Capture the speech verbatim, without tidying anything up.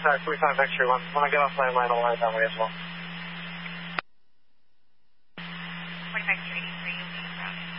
sorry, forty-five X-ray one. When I get off landline, I'll ride that way as well. forty-five X-ray three, you'll be grounded.